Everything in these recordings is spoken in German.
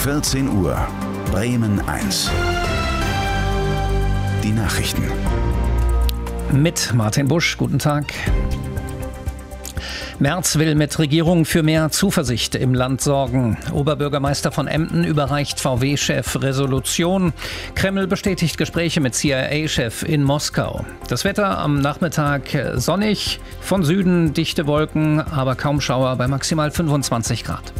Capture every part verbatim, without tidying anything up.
vierzehn Uhr, Bremen eins. Die Nachrichten. Mit Martin Busch, guten Tag. Merz will mit Regierung für mehr Zuversicht im Land sorgen. Oberbürgermeister von Emden überreicht V W-Chef Resolution. Kreml bestätigt Gespräche mit C I A-Chef in Moskau. Das Wetter am Nachmittag sonnig, von Süden dichte Wolken, aber kaum Schauer bei maximal fünfundzwanzig Grad.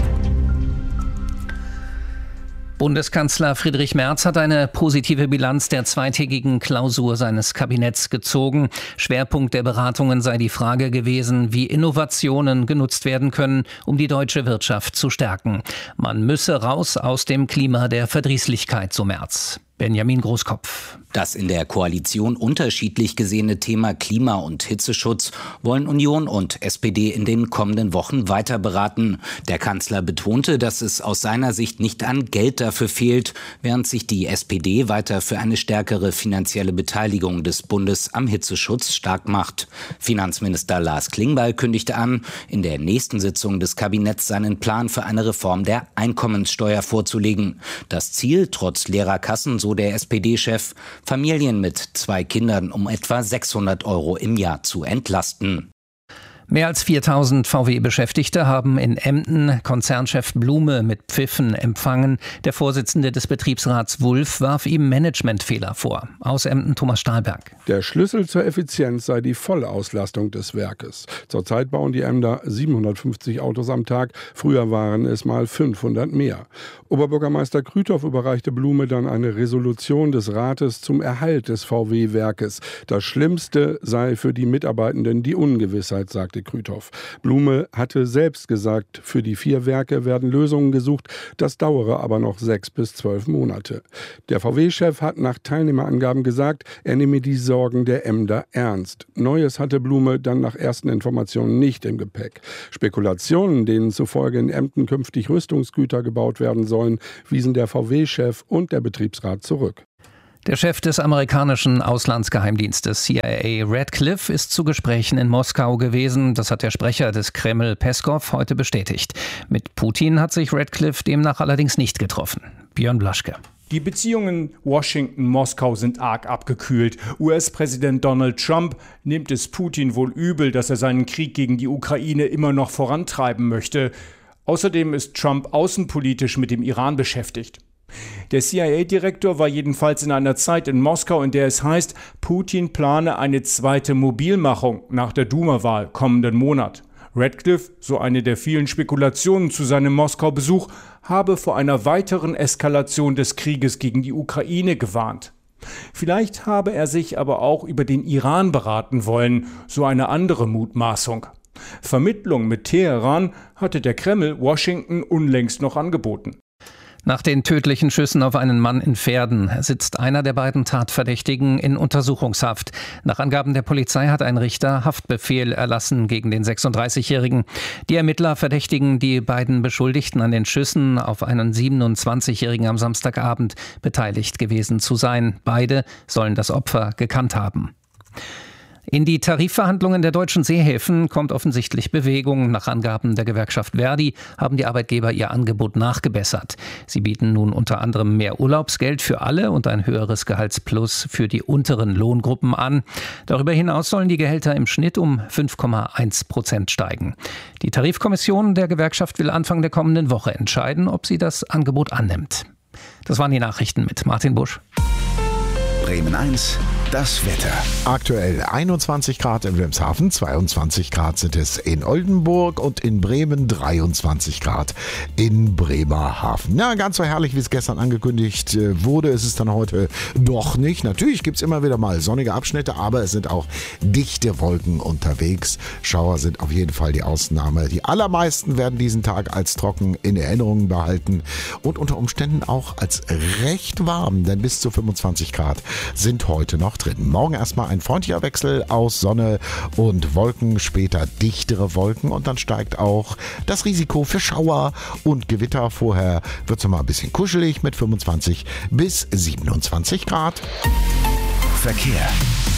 Bundeskanzler Friedrich Merz hat eine positive Bilanz der zweitägigen Klausur seines Kabinetts gezogen. Schwerpunkt der Beratungen sei die Frage gewesen, wie Innovationen genutzt werden können, um die deutsche Wirtschaft zu stärken. Man müsse raus aus dem Klima der Verdrießlichkeit, so Merz. Benjamin Großkopf. Das in der Koalition unterschiedlich gesehene Thema Klima- und Hitzeschutz wollen Union und S P D in den kommenden Wochen weiter beraten. Der Kanzler betonte, dass es aus seiner Sicht nicht an Geld dafür fehlt, während sich die S P D weiter für eine stärkere finanzielle Beteiligung des Bundes am Hitzeschutz stark macht. Finanzminister Lars Klingbeil kündigte an, in der nächsten Sitzung des Kabinetts seinen Plan für eine Reform der Einkommenssteuer vorzulegen. Das Ziel, trotz leerer Kassen, so der S P D-Chef, Familien mit zwei Kindern um etwa sechshundert Euro im Jahr zu entlasten. Mehr als viertausend V W-Beschäftigte haben in Emden Konzernchef Blume mit Pfiffen empfangen. Der Vorsitzende des Betriebsrats Wulff warf ihm Managementfehler vor. Aus Emden Thomas Stahlberg. Der Schlüssel zur Effizienz sei die Vollauslastung des Werkes. Zurzeit bauen die Emder siebenhundertfünfzig Autos am Tag. Früher waren es mal fünfhundert mehr. Oberbürgermeister Krüthoff überreichte Blume dann eine Resolution des Rates zum Erhalt des V W-Werkes. Das Schlimmste sei für die Mitarbeitenden die Ungewissheit, sagte Krüthoff. Blume hatte selbst gesagt, für die vier Werke werden Lösungen gesucht. Das dauere aber noch sechs bis zwölf Monate. Der V W-Chef hat nach Teilnehmerangaben gesagt, er nehme die Sorgen der Emder ernst. Neues hatte Blume dann nach ersten Informationen nicht im Gepäck. Spekulationen, denen zufolge in Emden künftig Rüstungsgüter gebaut werden sollen, wiesen der V W-Chef und der Betriebsrat zurück. Der Chef des amerikanischen Auslandsgeheimdienstes C I A, Radcliffe, ist zu Gesprächen in Moskau gewesen. Das hat der Sprecher des Kreml, Peskov, heute bestätigt. Mit Putin hat sich Radcliffe demnach allerdings nicht getroffen. Björn Blaschke. Die Beziehungen Washington-Moskau sind arg abgekühlt. U S-Präsident Donald Trump nimmt es Putin wohl übel, dass er seinen Krieg gegen die Ukraine immer noch vorantreiben möchte. Außerdem ist Trump außenpolitisch mit dem Iran beschäftigt. Der C I A-Direktor war jedenfalls in einer Zeit in Moskau, in der es heißt, Putin plane eine zweite Mobilmachung nach der Duma-Wahl kommenden Monat. Radcliffe, so eine der vielen Spekulationen zu seinem Moskau-Besuch, habe vor einer weiteren Eskalation des Krieges gegen die Ukraine gewarnt. Vielleicht habe er sich aber auch über den Iran beraten wollen, so eine andere Mutmaßung. Vermittlung mit Teheran hatte der Kreml Washington unlängst noch angeboten. Nach den tödlichen Schüssen auf einen Mann in Verden sitzt einer der beiden Tatverdächtigen in Untersuchungshaft. Nach Angaben der Polizei hat ein Richter Haftbefehl erlassen gegen den sechsunddreißigjährigen. Die Ermittler verdächtigen die beiden Beschuldigten an den Schüssen auf einen siebenundzwanzigjährigen am Samstagabend beteiligt gewesen zu sein. Beide sollen das Opfer gekannt haben. In die Tarifverhandlungen der deutschen Seehäfen kommt offensichtlich Bewegung. Nach Angaben der Gewerkschaft Verdi haben die Arbeitgeber ihr Angebot nachgebessert. Sie bieten nun unter anderem mehr Urlaubsgeld für alle und ein höheres Gehaltsplus für die unteren Lohngruppen an. Darüber hinaus sollen die Gehälter im Schnitt um fünf Komma eins Prozent steigen. Die Tarifkommission der Gewerkschaft will Anfang der kommenden Woche entscheiden, ob sie das Angebot annimmt. Das waren die Nachrichten mit Martin Busch. Bremen eins, das Wetter. Aktuell einundzwanzig Grad in Wilhelmshaven, zweiundzwanzig Grad sind es in Oldenburg und in Bremen dreiundzwanzig Grad in Bremerhaven. Ja, ganz so herrlich, wie es gestern angekündigt wurde, ist es dann heute doch nicht. Natürlich gibt es immer wieder mal sonnige Abschnitte, aber es sind auch dichte Wolken unterwegs. Schauer sind auf jeden Fall die Ausnahme. Die allermeisten werden diesen Tag als trocken in Erinnerung behalten und unter Umständen auch als recht warm, denn bis zu fünfundzwanzig Grad sind heute noch drin. Morgen erstmal ein freundlicher Wechsel aus Sonne und Wolken, später dichtere Wolken und dann steigt auch das Risiko für Schauer und Gewitter. Vorher wird es noch mal ein bisschen kuschelig mit fünfundzwanzig bis siebenundzwanzig Grad. Verkehr.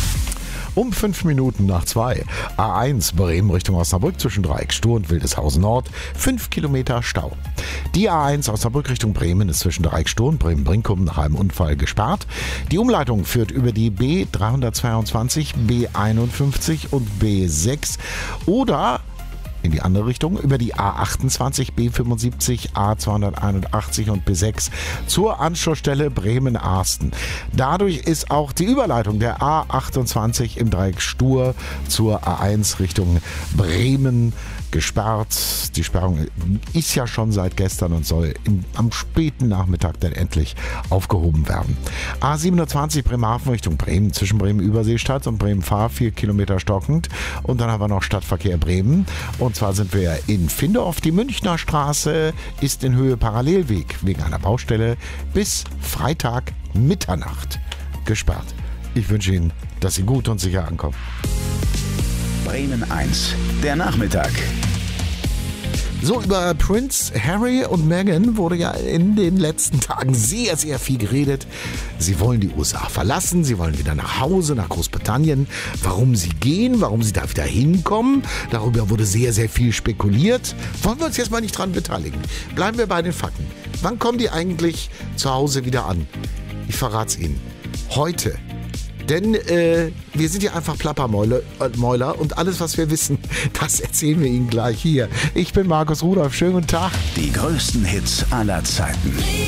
Um fünf Minuten nach zwei. A eins Bremen Richtung Osnabrück zwischen Dreieck Stur und Wildeshausen Nord. Fünf Kilometer Stau. Die A eins Osnabrück Richtung Bremen ist zwischen Dreieckstor und Bremen-Brinkum nach einem Unfall gesperrt. Die Umleitung führt über die B dreihundertzweiundzwanzig, B einundfünfzig und B sechs oder in die andere Richtung über die A achtundzwanzig, B fünfundsiebzig, A zweihunderteinundachtzig und B sechs zur Anschlussstelle Bremen-Arsten. Dadurch ist auch die Überleitung der A achtundzwanzig im Dreieck Stur zur A eins Richtung Bremen gesperrt. Die Sperrung ist ja schon seit gestern und soll im, am späten Nachmittag dann endlich aufgehoben werden. A siebenundzwanzig Bremerhaven Richtung Bremen, zwischen Bremen-Überseestadt und Bremen-Fahr, vier Kilometer stockend. Und dann haben wir noch Stadtverkehr Bremen. Und zwar sind wir in Findorf. Die Münchner Straße ist in Höhe Parallelweg wegen einer Baustelle bis Freitag Mitternacht gesperrt. Ich wünsche Ihnen, dass Sie gut und sicher ankommen. Bremen eins, der Nachmittag. So, über Prince Harry und Meghan wurde ja in den letzten Tagen sehr, sehr viel geredet. Sie wollen die U S A verlassen, sie wollen wieder nach Hause, nach Großbritannien. Warum sie gehen, warum sie da wieder hinkommen, darüber wurde sehr, sehr viel spekuliert. Wollen wir uns jetzt mal nicht dran beteiligen. Bleiben wir bei den Fakten. Wann kommen die eigentlich zu Hause wieder an? Ich verrate es Ihnen. Heute. Denn äh, wir sind ja einfach Plappermäuler äh, und alles, was wir wissen, das erzählen wir Ihnen gleich hier. Ich bin Markus Rudolph, schönen guten Tag. Die größten Hits aller Zeiten.